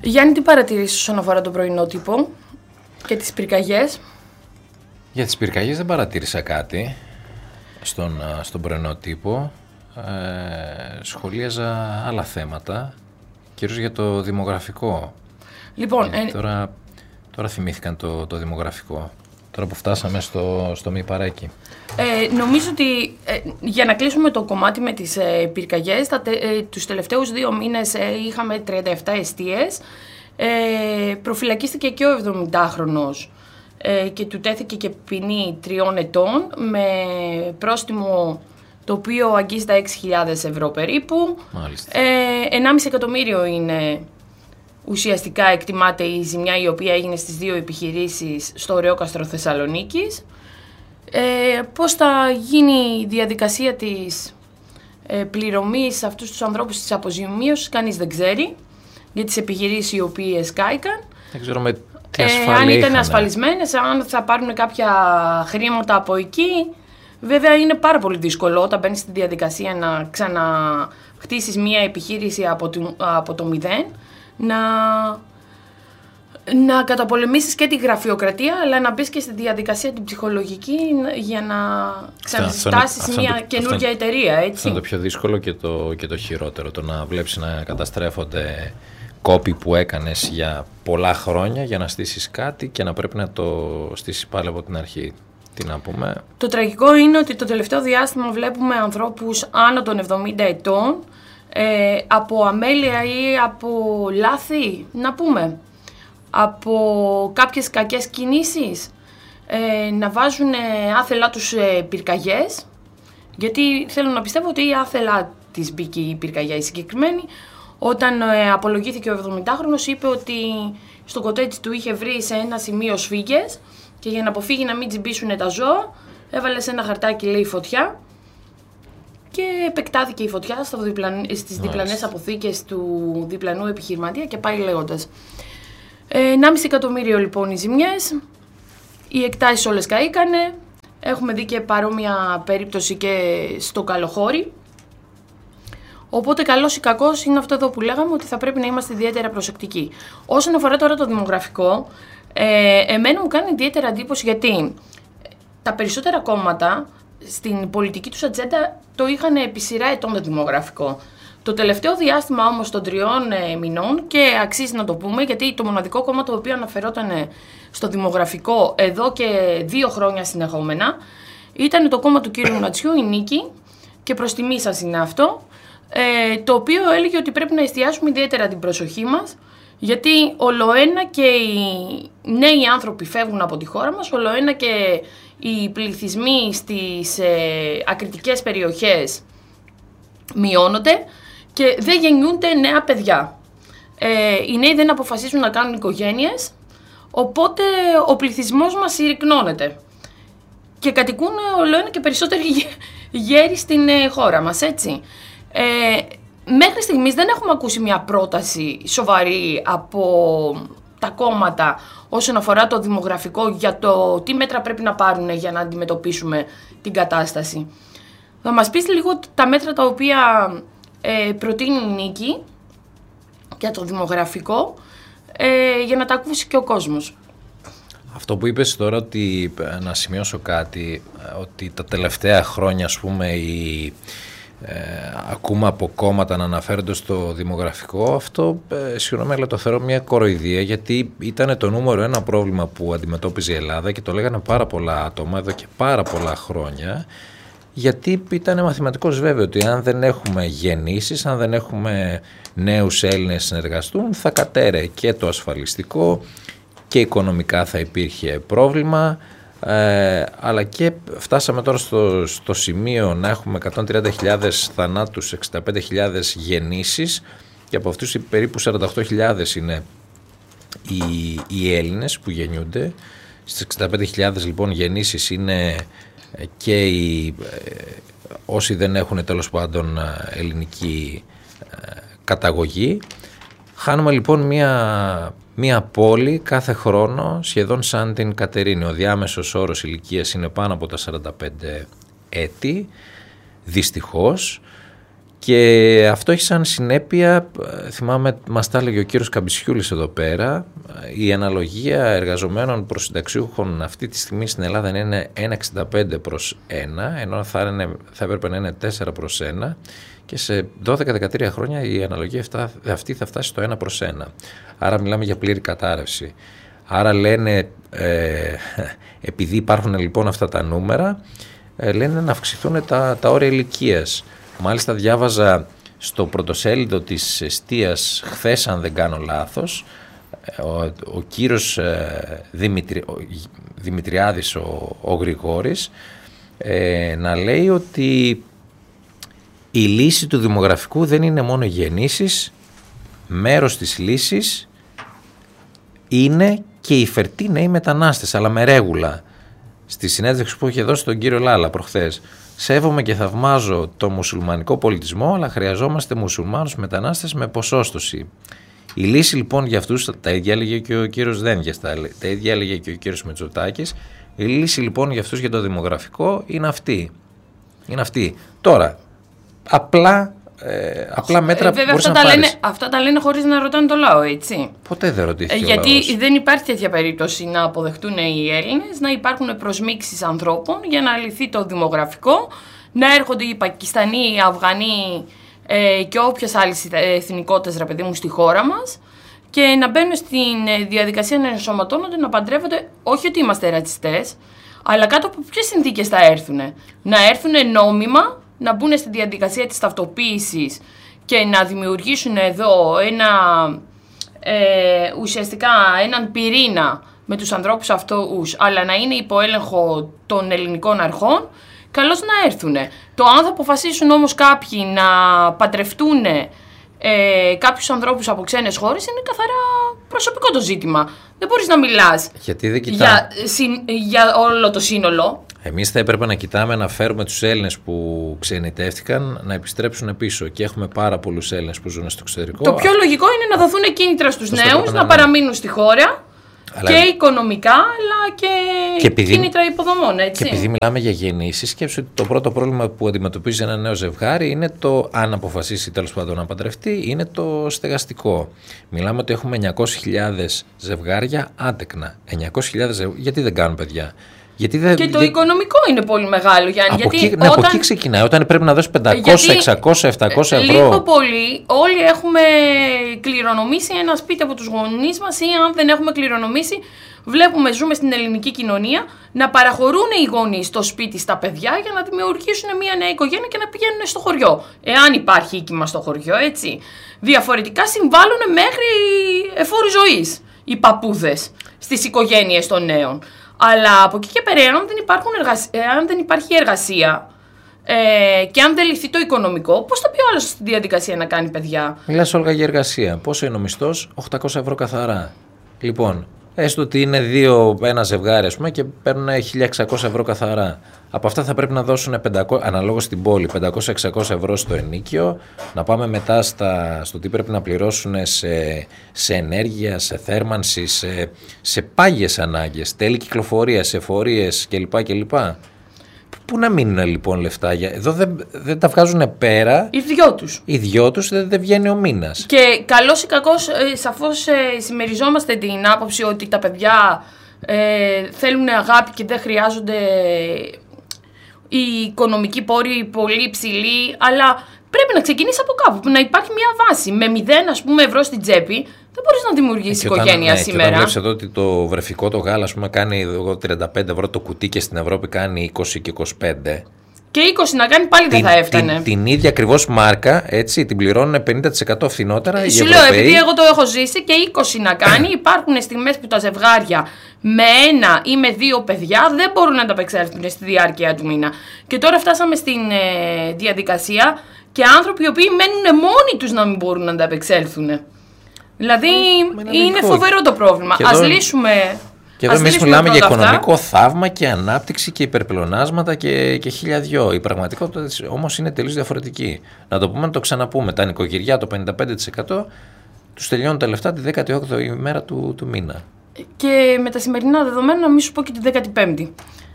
Γιάννη, τι παρατηρήσεις όσον αφορά τον πρωινό τύπο και τις πυρκαγιές? Για τις πυρκαγιές δεν παρατήρησα κάτι στον πρωινό τύπο. Σχολίαζα άλλα θέματα, κυρίως για το δημογραφικό. Λοιπόν, τώρα θυμήθηκαν το δημογραφικό, τώρα που φτάσαμε στο μη παρέκει. Νομίζω ότι για να κλείσουμε το κομμάτι με τις πυρκαγιές, τους τελευταίους 2 μήνες είχαμε 37 εστίες. Προφυλακίστηκε και ο 70χρονος και του τέθηκε και ποινή 3 ετών με πρόστιμο το οποίο αγγίζει τα 6.000 ευρώ περίπου. Μάλιστα. 1,5 εκατομμύριο είναι ουσιαστικά, εκτιμάται, η ζημιά η οποία έγινε στις 2 επιχειρήσεις στο Ωρεόκαστρο Θεσσαλονίκης. Πώς θα γίνει η διαδικασία της πληρωμής σε αυτούς τους ανθρώπους της αποζημίωσης, κανείς δεν ξέρει, για τις επιχειρήσεις οι οποίες κάηκαν. Δεν ξέρω με τι ασφάλεια αν ήταν είχανε. ασφαλισμένες, αν θα πάρουν κάποια χρήματα από εκεί. Βέβαια είναι πάρα πολύ δύσκολο όταν μπαίνεις στη διαδικασία να ξαναχτίσεις μια επιχείρηση από το μηδέν, να καταπολεμήσεις και τη γραφειοκρατία, αλλά να μπεις και στη διαδικασία την ψυχολογική για να ξανασυστάσεις μια καινούργια εταιρεία, έτσι. Αυτό είναι το πιο δύσκολο και το χειρότερο, το να βλέπεις να καταστρέφονται κόποι που έκανες για πολλά χρόνια για να στήσεις κάτι και να πρέπει να το στήσεις πάλι από την αρχή. Τι να πούμε. Το τραγικό είναι ότι το τελευταίο διάστημα βλέπουμε ανθρώπους άνω των 70 ετών από αμέλεια ή από λάθη, να πούμε, από κάποιες κακές κινήσεις, να βάζουν άθελά τους πυρκαγιές, γιατί θέλω να πιστεύω ότι άθελά της μπήκε η πυρκαγιά η συγκεκριμένη. Όταν απολογήθηκε ο 70χρονος, είπε ότι στο κοτέτσι του είχε βρει σε ένα σημείο σφίγγες και για να αποφύγει να μην τσιμπήσουν τα ζώα, έβαλε σε ένα χαρτάκι, λέει, φωτιά, και επεκτάθηκε η φωτιά στις διπλανές αποθήκες του διπλανού επιχειρηματία και πάει λέγοντας. 1,5 εκατομμύριο λοιπόν οι ζημιές, οι εκτάσεις όλες καήκανε, έχουμε δει και παρόμοια περίπτωση και στο Καλοχώρι. Οπότε καλός ή κακός είναι αυτό εδώ που λέγαμε, ότι θα πρέπει να είμαστε ιδιαίτερα προσεκτικοί. Όσον αφορά τώρα το δημογραφικό, εμένα μου κάνει ιδιαίτερα εντύπωση, γιατί τα περισσότερα κόμματα στην πολιτική τους ατζέντα το είχαν επί σειρά ετών το δημογραφικό. Το τελευταίο διάστημα όμως των 3 μηνών, και αξίζει να το πούμε, γιατί το μοναδικό κόμμα το οποίο αναφερόταν στο δημογραφικό εδώ και 2 χρόνια συνεχόμενα ήταν το κόμμα του κύριου Νατσιού, η Νίκη, και προς τιμή σας είναι αυτό, το οποίο έλεγε ότι πρέπει να εστιάσουμε ιδιαίτερα την προσοχή μας, γιατί ολοένα και οι νέοι άνθρωποι φεύγουν από τη χώρα μας, ολοένα και οι πληθυσμοί στις ακριτικές περιοχές μειώνονται και δεν γεννιούνται νέα παιδιά. Οι νέοι δεν αποφασίζουν να κάνουν οικογένειες, οπότε ο πληθυσμός μας συρρικνώνεται και κατοικούν ολοένα και περισσότεροι γέροι στην χώρα μας, έτσι. Μέχρι στιγμής δεν έχουμε ακούσει μια πρόταση σοβαρή από τα κόμματα όσον αφορά το δημογραφικό, για το τι μέτρα πρέπει να πάρουν για να αντιμετωπίσουμε την κατάσταση. Θα μας πεις λίγο τα μέτρα τα οποία προτείνει η Νίκη για το δημογραφικό, για να τα ακούσει και ο κόσμος. Αυτό που είπες τώρα, ότι να σημειώσω κάτι, ότι τα τελευταία χρόνια, ας πούμε, ακούμε από κόμματα να αναφέρονται στο δημογραφικό, αυτό συγγνώμη, αλλά το θεωρώ μια κοροϊδία, γιατί ήταν το νούμερο 1 πρόβλημα που αντιμετώπιζε η Ελλάδα και το λέγανε πάρα πολλά άτομα εδώ και πάρα πολλά χρόνια, γιατί ήταν μαθηματικώς βέβαιο ότι αν δεν έχουμε γεννήσεις, αν δεν έχουμε νέους Έλληνες να συνεργαστούν, θα κατέρεε και το ασφαλιστικό και οικονομικά θα υπήρχε πρόβλημα. Αλλά και φτάσαμε τώρα στο σημείο να έχουμε 130.000 θανάτους, 65.000 γεννήσεις, και από αυτούς περίπου 48.000 είναι οι Έλληνες που γεννιούνται. Στις 65.000 λοιπόν γεννήσεις είναι και όσοι δεν έχουν τέλος πάντων ελληνική καταγωγή. Χάνουμε λοιπόν μία πόλη κάθε χρόνο, σχεδόν σαν την Κατερίνη. Ο διάμεσος όρος ηλικίας είναι πάνω από τα 45 έτη, δυστυχώς, Και αυτό έχει σαν συνέπεια, θυμάμαι, μας τα έλεγε ο κύριος Καμπισιούλης εδώ πέρα, η αναλογία εργαζομένων προς συνταξιούχων αυτή τη στιγμή στην Ελλάδα είναι 1,65 προς 1, ενώ θα έπρεπε να είναι 4 προς 1, και σε 12-13 χρόνια η αναλογία αυτή θα φτάσει στο 1 προς 1. Άρα μιλάμε για πλήρη κατάρρευση. Άρα λένε, επειδή υπάρχουν λοιπόν αυτά τα νούμερα, λένε να αυξηθούν τα όρια ηλικίας. Μάλιστα διάβαζα στο πρωτοσέλιδο της Εστίας χθες, αν δεν κάνω λάθος, ο κύριος Δημητριάδης, ο Γρηγόρης, να λέει ότι η λύση του δημογραφικού δεν είναι μόνο οι γεννήσεις, μέρος της λύσης είναι και οι φερτοί νέοι μετανάστες, αλλά με ρέγουλα. Στη συνέντευξη που είχε δώσει τον κύριο Λάλα προχθές, σέβομαι και θαυμάζω το μουσουλμανικό πολιτισμό, αλλά χρειαζόμαστε μουσουλμάνους μετανάστες με ποσόστοση. Η λύση λοιπόν για αυτούς, τα ίδια έλεγε και ο κύριος Δένδιας, τα ίδια έλεγε και ο κύριος Μητσοτάκης, η λύση λοιπόν για αυτούς για το δημογραφικό είναι αυτή. Είναι αυτή. Τώρα, απλά μέτρα που μπορείς να πάρεις. Αυτά τα λένε χωρίς να ρωτάνε το λαό, έτσι. Ποτέ δεν ρωτήθηκε ο γιατί λαός. Δεν υπάρχει τέτοια περίπτωση να αποδεχτούν οι Έλληνες, να υπάρχουν προσμίξεις ανθρώπων για να λυθεί το δημογραφικό, να έρχονται οι Πακιστανοί, οι Αφγανοί και όποιες άλλες εθνικότητες, ρε παιδί μου, στη χώρα μας, και να μπαίνουν στην διαδικασία να ενσωματώνονται, να παντρεύονται. Όχι ότι είμαστε ρατσιστές, αλλά κάτω από ποιες συνθήκες θα έρθουν. Να έρθουν νόμιμα, να μπουν στη διαδικασία της ταυτοποίησης και να δημιουργήσουν εδώ ουσιαστικά έναν πυρήνα με τους ανθρώπους αυτούς, αλλά να είναι υπό έλεγχο των ελληνικών αρχών, καλώς να έρθουν. Το αν θα αποφασίσουν όμως κάποιοι να παντρευτούν κάποιους ανθρώπους από ξένες χώρες είναι καθαρά προσωπικό το ζήτημα. Δεν μπορείς να μιλάς για όλο το σύνολο. Εμείς θα έπρεπε να κοιτάμε να φέρουμε τους Έλληνες που ξενιτεύτηκαν να επιστρέψουν πίσω, και έχουμε πάρα πολλούς Έλληνες που ζουν στο εξωτερικό. Το πιο λογικό είναι να δοθούν κίνητρα στους νέους να παραμείνουν στη χώρα, αλλά και οικονομικά, αλλά και κίνητρα υποδομών, έτσι. Και επειδή μιλάμε για γεννήσεις, σκέψου ότι το πρώτο πρόβλημα που αντιμετωπίζει ένα νέο ζευγάρι είναι το, αν αποφασίσει τέλος πάντων να παντρευτεί, είναι το στεγαστικό. Μιλάμε ότι έχουμε 900.000 ζευγάρια άντεκνα. 900.000 γιατί δεν κάνουν παιδιά? Και το οικονομικό είναι πολύ μεγάλο, Γιάννη. Από εκεί ξεκινάει. Όταν πρέπει να δώσει 500, 600, 700 ευρώ. Λίγο πολύ, όλοι έχουμε κληρονομήσει ένα σπίτι από τους γονείς μας, ή αν δεν έχουμε κληρονομήσει, ζούμε στην ελληνική κοινωνία, να παραχωρούν οι γονείς το σπίτι στα παιδιά για να δημιουργήσουν μια νέα οικογένεια και να πηγαίνουν στο χωριό. Εάν υπάρχει οίκημα στο χωριό, έτσι. Διαφορετικά συμβάλλουν μέχρι εφόρου ζωής οι παππούδες στις οικογένειες των νέων. Αλλά από εκεί και πέρα, αν δεν υπάρχει εργασία και αν δεν λυθεί το οικονομικό, πώς θα πει ο άλλος στη διαδικασία να κάνει παιδιά? Μιλάς, Όλγα, για εργασία. Πόσο είναι ο μισθός? 800 ευρώ καθαρά. Λοιπόν, έστω ότι είναι ένα ζευγάρι, ας πούμε, και παίρνουν 1.600 ευρώ καθαρά. Από αυτά θα πρέπει να δώσουν αναλόγως στην πόλη 500-600 ευρώ στο ενοίκιο, να πάμε μετά στο τι πρέπει να πληρώσουν σε ενέργεια, σε θέρμανση, σε πάγιες ανάγκες, τέλη κυκλοφορίας, εφορίες κλπ. Πού να μείνουν λοιπόν λεφτά? Εδώ δεν τα βγάζουν πέρα. Οι δυο τους δεν βγαίνει ο μήνας. Και καλώς ή κακώς, σαφώς συμμεριζόμαστε την άποψη ότι τα παιδιά θέλουν αγάπη και δεν χρειάζονται οι οικονομικοί πόροι πολύ υψηλοί, αλλά πρέπει να ξεκινήσει από κάπου, να υπάρχει μια βάση. Με 0, ας πούμε, ευρώ στην τσέπη δεν μπορείς να δημιουργήσεις οικογένεια σήμερα. Και όταν βλέπεις εδώ ότι το βρεφικό το γάλα, ας πούμε, κάνει 35 ευρώ το κουτί και στην Ευρώπη κάνει 20 και 25. Και 20 να κάνει πάλι δεν θα έφτανε. Την ίδια ακριβώς μάρκα, έτσι, την πληρώνουν 50% φθηνότερα οι Ευρωπαίοι. Σου λέω, επειδή εγώ το έχω ζήσει, και 20 να κάνει, υπάρχουν στιγμές που τα ζευγάρια με 1 ή με 2 παιδιά δεν μπορούν να ανταπεξέλθουν στη διάρκεια του μήνα. Και τώρα φτάσαμε στην διαδικασία και άνθρωποι οι οποίοι μένουν μόνοι τους να μην μπορούν να ανταπεξέλθουν. Δηλαδή είναι φοβερό το πρόβλημα. Ας λύσουμε. Και εδώ εμείς μιλάμε για οικονομικό θαύμα και ανάπτυξη και υπερπλεονάσματα και χίλια δυο. Η πραγματικότητα όμως είναι τελείως διαφορετική. Να το πούμε, να το ξαναπούμε. Τα νοικοκυριά, το 55% τους τελειώνουν τα λεφτά τη 18η μέρα του μήνα. Και με τα σημερινά δεδομένα, να μην σου πω και τη 15η.